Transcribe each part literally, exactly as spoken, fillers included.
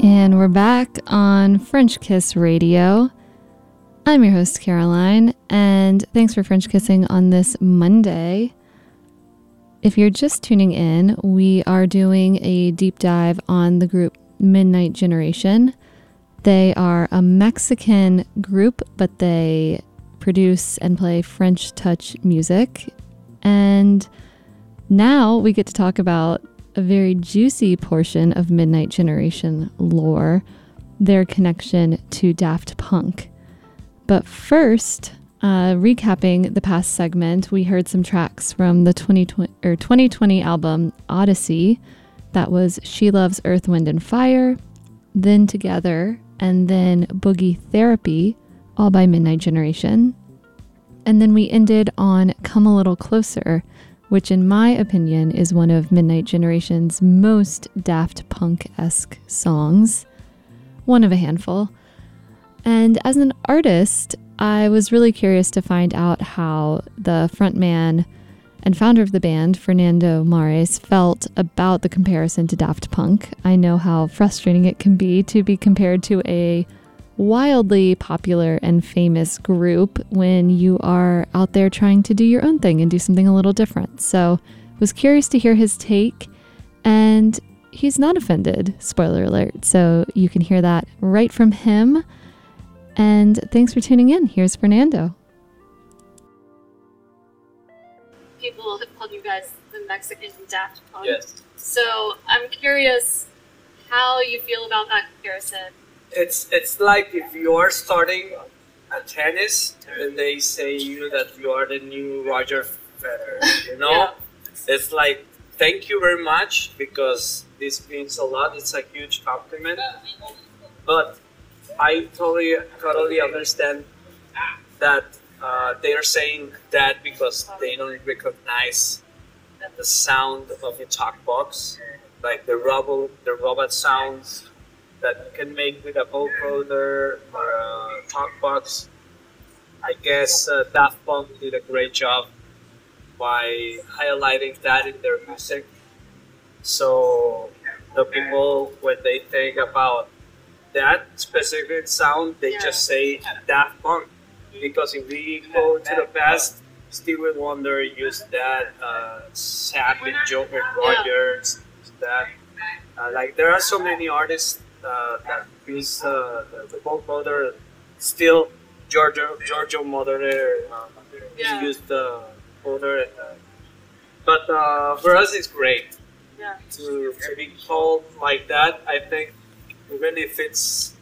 And we're back on French Kiss Radio. I'm your host, Caroline, and thanks for French Kissing on this Monday. If you're just tuning in, we are doing a deep dive on the group Midnight Generation. They are a Mexican group, but they produce and play French touch music. And now we get to talk about a very juicy portion of Midnight Generation lore, their connection to Daft Punk. But first, uh, recapping the past segment, we heard some tracks from the twenty twenty, or twenty twenty album Odyssey. That was She Loves Earth, Wind and Fire, Then Together, and then Boogie Therapy, all by Midnight Generation. And then we ended on Come a Little Closer, which in my opinion is one of Midnight Generation's most Daft Punk-esque songs. One of a handful. And as an artist, I was really curious to find out how the frontman and founder of the band, Fernando Mares, felt about the comparison to Daft Punk. I know how frustrating it can be to be compared to a wildly popular and famous group when you are out there trying to do your own thing and do something a little different. So was curious to hear his take, and he's not offended, spoiler alert. So you can hear that right from him. And thanks for tuning in. Here's Fernando. People have called you guys the Mexican Daft Punk. Yes. So I'm curious how you feel about that comparison. It's it's like if you are starting a tennis and they say you that you are the new Roger Federer, you know? Yeah. It's like, thank you very much, because this means a lot. It's a huge compliment. But I totally totally understand that uh, they are saying that because they don't recognize the sound of a talk box, like the robot the robot sounds that you can make with a vocoder or a talk box. I guess uh, Daft Punk did a great job by highlighting that in their music. So the people, when they think about that specific sound, they Yeah. just say Daft Punk. Because if we go to the past, Stevie Wonder used that, uh, Savage, Joker Rogers, that. Uh, like there are so many artists uh, that use uh, the, the vocoder. Still, Giorgio Giorgio Moroder uh, Yeah. used the vocoder. Uh, but uh, for us, it's great Yeah. to, to be called like that. I think it really fits.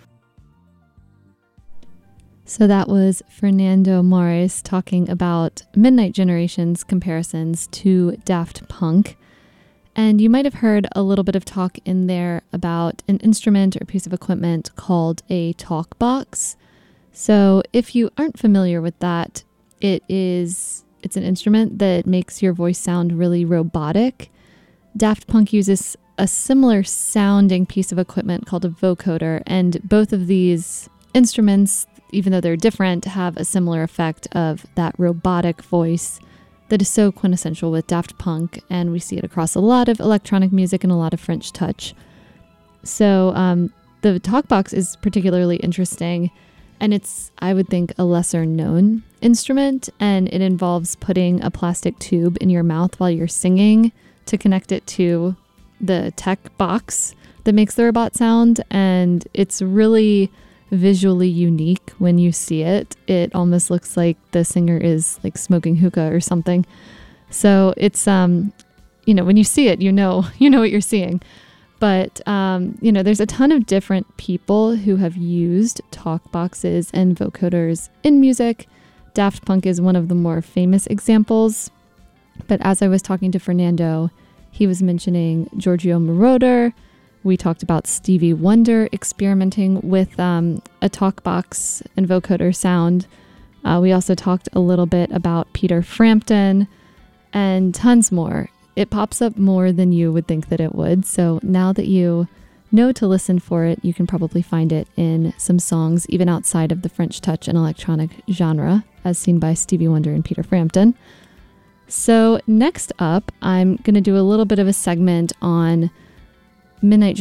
So that was Fernando Mares talking about Midnight Generation's comparisons to Daft Punk. And you might have heard a little bit of talk in there about an instrument or piece of equipment called a talk box. So if you aren't familiar with that, it is it's an instrument that makes your voice sound really robotic. Daft Punk uses a similar sounding piece of equipment called a vocoder, and both of these instruments, even though they're different, have a similar effect of that robotic voice that is so quintessential with Daft Punk, and we see it across a lot of electronic music and a lot of French touch. So um, the talkbox is particularly interesting, and it's, I would think, a lesser known instrument, and it involves putting a plastic tube in your mouth while you're singing to connect it to the tech box that makes the robot sound, and it's really visually unique when you see it. It almost looks like the singer is like smoking hookah or something. So it's um you know, when you see it, you know you know what you're seeing. But um you know, there's a ton of different people who have used talk boxes and vocoders in music. Daft Punk is one of the more famous examples. But as I was talking to Fernando, he was mentioning Giorgio Moroder. We talked about Stevie Wonder experimenting with um, a talkbox and vocoder sound. Uh, we also talked a little bit about Peter Frampton and tons more. It pops up more than you would think that it would. So now that you know to listen for it, you can probably find it in some songs, even outside of the French touch and electronic genre, as seen by Stevie Wonder and Peter Frampton. So next up, I'm going to do a little bit of a segment on Midnight